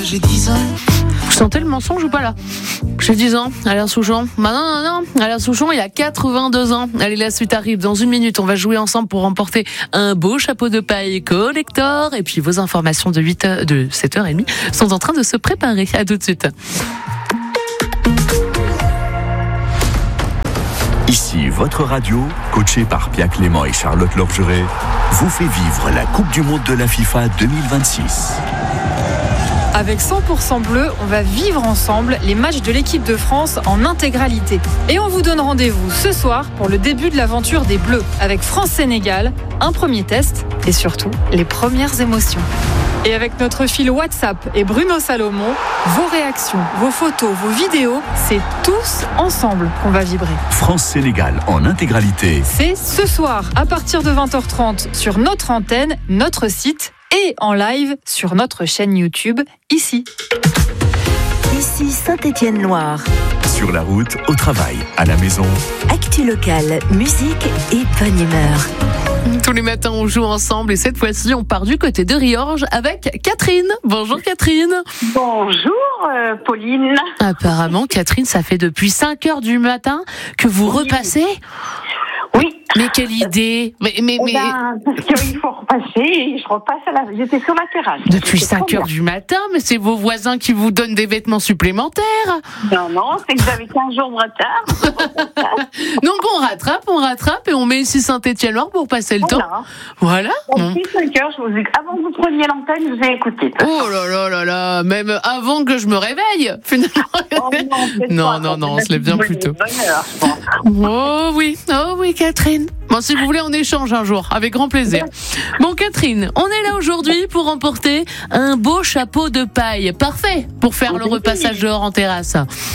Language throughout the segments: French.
j'ai 10 ans. Vous sentez le mensonge ou pas là? J'ai 10 ans, Alain Souchon. Bah non, Alain Souchon, il a 82 ans. Allez, la suite arrive dans une minute. On va jouer ensemble pour remporter un beau chapeau de paille collector. Et puis vos informations de 7h30 sont en train de se préparer. À tout de suite. Ici, votre radio, coachée par Pia Clément et Charlotte Lorgeret, vous fait vivre la Coupe du Monde de la FIFA 2026. Avec 100% bleu, on va vivre ensemble les matchs de l'équipe de France en intégralité. Et on vous donne rendez-vous ce soir pour le début de l'aventure des Bleus avec France-Sénégal, un premier test et surtout les premières émotions. Et avec notre fil WhatsApp et Bruno Salomon, vos réactions, vos photos, vos vidéos, c'est tous ensemble qu'on va vibrer. France-Sénégal en intégralité. C'est ce soir à partir de 20h30 sur notre antenne, notre site et en live sur notre chaîne YouTube, ici. Ici Saint-Étienne-Loire. Sur la route, au travail, à la maison. Actu locale, musique et bonne humeur. Tous les matins, on joue ensemble et cette fois-ci, on part du côté de Riorges avec Catherine. Bonjour Catherine. Bonjour Pauline. Apparemment, Catherine, ça fait depuis 5h du matin que vous repassez. Oui. Mais quelle idée. Parce qu'il faut repasser et je repasse j'étais sur la terrasse. Depuis 5h du matin, mais c'est vos voisins qui vous donnent des vêtements supplémentaires. Non, c'est que j'avais 15 jours de retard. Donc on rattrape et on met ici Saint-Étienne-Loire pour passer le temps. Voilà. Depuis 5h, avant que vous preniez l'antenne, je vous ai écouté. Oh là là, même avant que je me réveille, finalement. Non, on se lève bien plus tôt. Oh oui, Catherine. Bon, si vous voulez, on échange un jour, avec grand plaisir. Bon, Catherine, on est là aujourd'hui pour remporter un beau chapeau de paille. Parfait pour faire le repassage dehors en terrasse.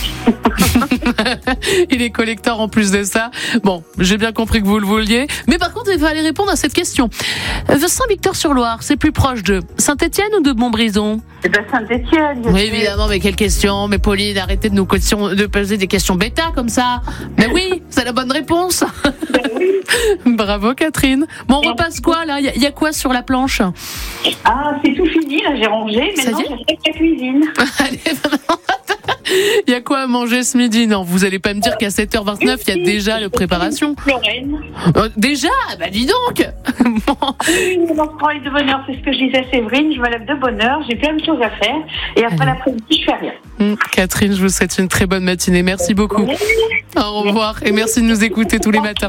Il est collector en plus de ça. Bon, j'ai bien compris que vous le vouliez. Mais par contre, il fallait répondre à cette question. Saint-Victor-sur-Loire, c'est plus proche de Saint-Étienne ou de Montbrison? Saint-Étienne. Oui, évidemment, mais quelle question? Mais Pauline, arrêtez de poser des questions bêta comme ça. Mais oui, c'est la bonne réponse. Bravo Catherine. Bon, on repasse quoi là? Il y a quoi sur la planche? Ah, c'est tout fini, là j'ai rangé. Maintenant, j'ai fait la cuisine. Allez, il y a quoi à manger ce midi? Non, vous allez pas me dire qu'à 7h29, il y a déjà la préparation. Lorraine. Déjà? Bah dis donc. Bon. Mon travail de bonne heure, c'est ce que je disais à Séverine, je me lève de bonne heure, j'ai plein de choses à faire et après l'après-midi, je fais rien. Catherine, je vous souhaite une très bonne matinée. Merci beaucoup. Au revoir et merci de nous écouter tous les matins.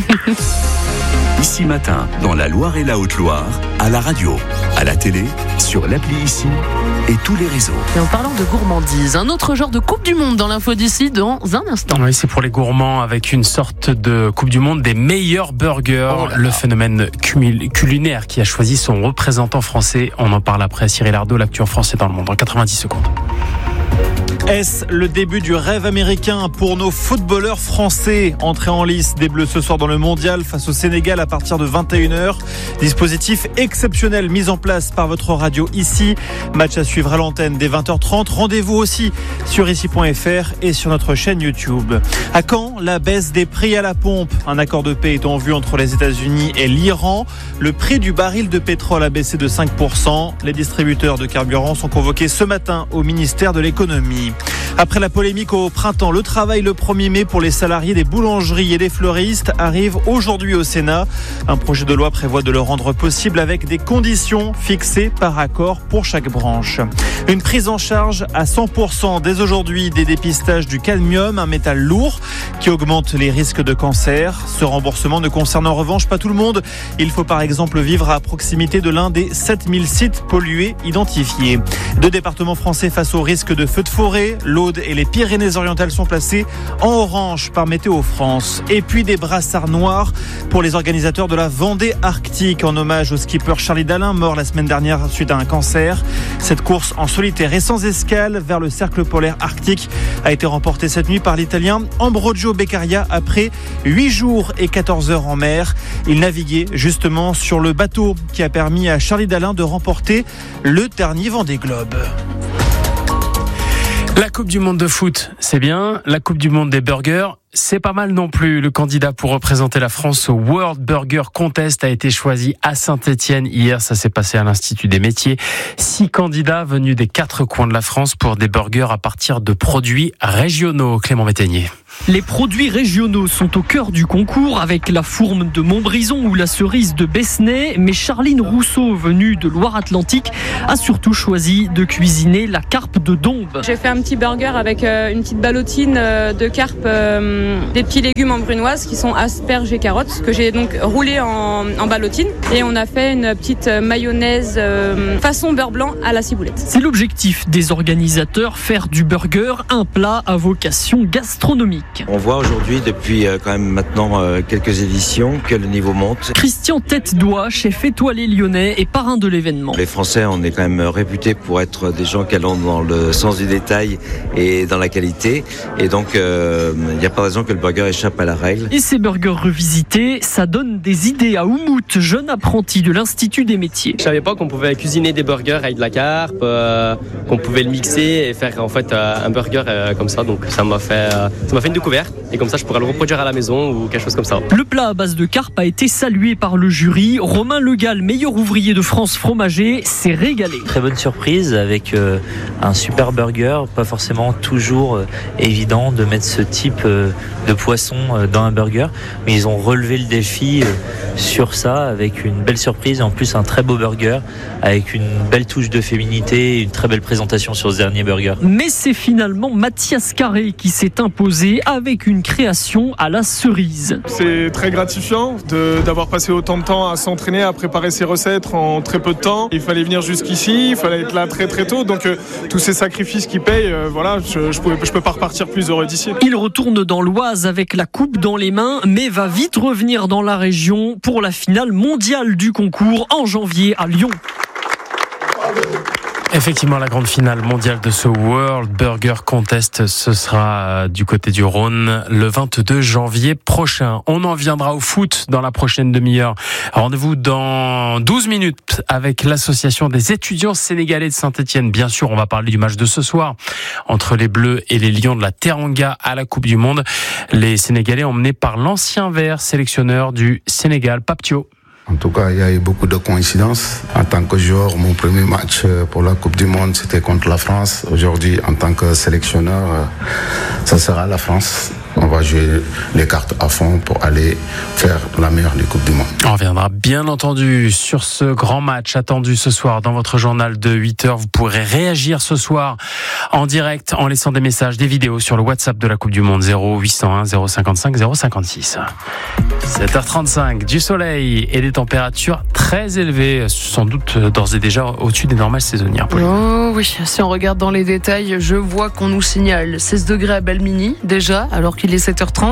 Ici Matin, dans la Loire et la Haute-Loire, à la radio, à la télé, sur l'appli Ici et tous les réseaux. Et en parlant de gourmandise, un autre genre de Coupe du Monde dans l'info d'ici dans un instant. Oui, c'est pour les gourmands avec une sorte de Coupe du Monde des meilleurs burgers. Le phénomène culinaire qui a choisi son représentant français. On en parle après. Cyril Ardo, l'actu en français dans le monde, en 90 secondes. Est-ce le début du rêve américain pour nos footballeurs français? Entrée en lice des Bleus ce soir dans le mondial face au Sénégal à partir de 21h. Dispositif exceptionnel mis en place par votre radio Ici. Match à suivre à l'antenne dès 20h30. Rendez-vous aussi sur ici.fr et sur notre chaîne YouTube. À quand la baisse des prix à la pompe? Un accord de paix est en vue entre les États-Unis et l'Iran. Le prix du baril de pétrole a baissé de 5%. Les distributeurs de carburant sont convoqués ce matin au ministère de l'économie. Après la polémique au printemps, le travail le 1er mai pour les salariés des boulangeries et des fleuristes arrive aujourd'hui au Sénat. Un projet de loi prévoit de le rendre possible avec des conditions fixées par accord pour chaque branche. Une prise en charge à 100% dès aujourd'hui des dépistages du cadmium, un métal lourd qui augmente les risques de cancer. Ce remboursement ne concerne en revanche pas tout le monde. Il faut par exemple vivre à proximité de l'un des 7000 sites pollués identifiés. 2 départements français face au risque de feux de forêt. L'Aude et les Pyrénées-Orientales sont placés en orange par Météo France. Et puis des brassards noirs pour les organisateurs de la Vendée Arctique en hommage au skipper Charlie Dalin, mort la semaine dernière suite à un cancer. Cette course en solitaire et sans escale vers le cercle polaire arctique a été remportée cette nuit par l'Italien Ambrogio Beccaria après 8 jours et 14 heures en mer. Il naviguait justement sur le bateau qui a permis à Charlie Dalin de remporter le dernier Vendée Globe. La Coupe du Monde de foot, c'est bien. La Coupe du Monde des burgers, c'est pas mal non plus. Le candidat pour représenter la France au World Burger Contest a été choisi à Saint-Étienne. Hier, ça s'est passé à l'Institut des métiers. 6 candidats venus des 4 coins de la France pour des burgers à partir de produits régionaux. Clément Métainier. Les produits régionaux sont au cœur du concours avec la fourme de Montbrison ou la cerise de Besnay. Mais Charline Rousseau, venue de Loire-Atlantique, a surtout choisi de cuisiner la carpe de Dombes. J'ai fait un petit burger avec une petite ballotine de carpe, des petits légumes en brunoise qui sont asperges et carottes que j'ai donc roulé en ballotine. Et on a fait une petite mayonnaise façon beurre blanc à la ciboulette. C'est l'objectif des organisateurs, faire du burger un plat à vocation gastronomique. On voit aujourd'hui, depuis quand même maintenant quelques éditions, que le niveau monte. Christian Tête-Doigt, chef étoilé lyonnais et parrain de l'événement. Les Français, on est quand même réputés pour être des gens qui allons dans le sens du détail et dans la qualité. Et donc, il n'y a pas de raison que le burger échappe à la règle. Et ces burgers revisités, ça donne des idées à Oumout, jeune apprenti de l'Institut des métiers. Je savais pas qu'on pouvait cuisiner des burgers avec de la carpe, qu'on pouvait le mixer et faire en fait un burger comme ça. Donc ça m'a fait une découverte et comme ça je pourrais le reproduire à la maison ou quelque chose comme ça. Le plat à base de carpe a été salué par le jury. Romain Legal, meilleur ouvrier de France fromager, s'est régalé. Très bonne surprise avec un super burger, pas forcément toujours évident de mettre ce type de poisson dans un burger, mais ils ont relevé le défi sur ça avec une belle surprise et en plus un très beau burger avec une belle touche de féminité et une très belle présentation sur ce dernier burger. Mais c'est finalement Mathias Carré qui s'est imposé avec une création à la cerise. C'est très gratifiant d'avoir passé autant de temps à s'entraîner, à préparer ses recettes en très peu de temps. Il fallait venir jusqu'ici, il fallait être là très très tôt, donc tous ces sacrifices qui payent, voilà, je peux pas repartir plus heureux d'ici. Il retourne dans l'Oise avec la coupe dans les mains, mais va vite revenir dans la région pour la finale mondiale du concours en janvier à Lyon. Effectivement, la grande finale mondiale de ce World Burger Contest, ce sera du côté du Rhône le 22 janvier prochain. On en viendra au foot dans la prochaine demi-heure. Rendez-vous dans 12 minutes avec l'association des étudiants sénégalais de Saint-Étienne. Bien sûr, on va parler du match de ce soir entre les Bleus et les Lions de la Teranga à la Coupe du Monde. Les Sénégalais emmenés par l'ancien vert sélectionneur du Sénégal, Pape Thiaw. En tout cas, il y a eu beaucoup de coïncidences. En tant que joueur, mon premier match pour la Coupe du Monde, c'était contre la France. Aujourd'hui, en tant que sélectionneur, ça sera la France. On va jouer les cartes à fond pour aller faire la meilleure des Coupes du Monde. On reviendra bien entendu sur ce grand match attendu ce soir dans votre journal de 8h. Vous pourrez réagir ce soir en direct en laissant des messages, des vidéos sur le WhatsApp de la Coupe du Monde 0801 055 056. 7h35, du soleil et des températures très élevées, sans doute d'ores et déjà au-dessus des normales saisonnières. Oh oui, si on regarde dans les détails, je vois qu'on nous signale 16 degrés à Balmini déjà, alors qu'il est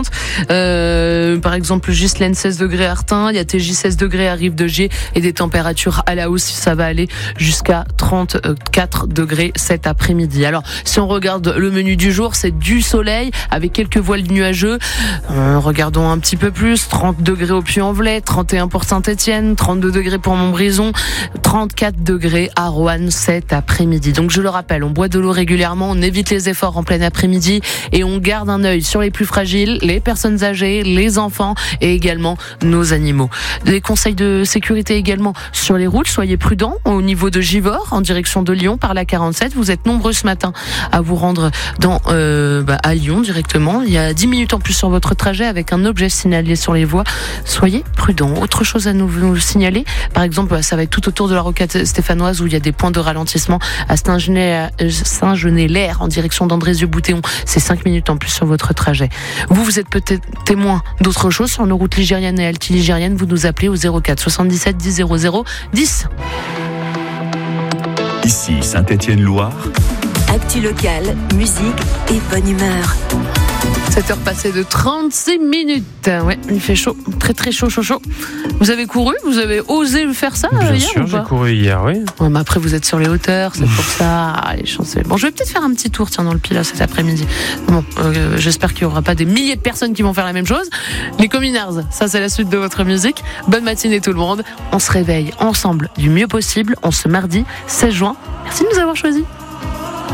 7h30. Par exemple, Ghislaine 16 degrés à Artin, il y a TJ 16 degrés à Rive-de-Gier et des températures à la hausse, ça va aller jusqu'à 34 degrés cet après-midi. Alors, si on regarde le menu du jour, c'est du soleil avec quelques voiles nuageux. Regardons un petit peu plus, 30 degrés au Puy-en-Velay, 31 pour Saint-Étienne, 32 degrés pour Montbrison, 34 degrés à Roanne cet après-midi. Donc je le rappelle, on boit de l'eau régulièrement, on évite les efforts en plein après-midi et on garde un œil sur les plus fragiles, les personnes âgées, les enfants et également nos animaux. Des conseils de sécurité également sur les routes, soyez prudents au niveau de Givors en direction de Lyon par la 47. Vous êtes nombreux ce matin à vous rendre à Lyon directement. Il y a 10 minutes en plus sur votre trajet avec un objet signalé sur les voies. Soyez prudents. Autre chose à nous signaler, par exemple, ça va être tout autour de la rocade stéphanoise où il y a des points de ralentissement à Saint-Genès-l'Air en direction d'Andrézieux-Boutéon. C'est 5 minutes en plus sur votre trajet. Vous êtes peut-être témoin d'autre chose sur nos routes ligériennes et altiligériennes. Vous nous appelez au 04 77 10 00 10. Ici Saint-Étienne-Loire. Actu locale, musique et bonne humeur. 7h passée de 36 minutes. Ouais, il fait chaud, très très chaud. Vous avez couru? Vous avez osé faire ça Bien hier sûr, ou pas? j'ai couru hier, oui. Ouais, mais après vous êtes sur les hauteurs, c'est pour ça. Allez, chanceux. Bon, je vais peut-être faire un petit tour dans le Pilat cet après-midi. Bon, j'espère qu'il n'y aura pas des milliers de personnes qui vont faire la même chose. Les Communards, ça c'est la suite de votre musique. Bonne matinée tout le monde. On se réveille ensemble du mieux possible. On se mardi 16 juin. Merci de nous avoir choisis.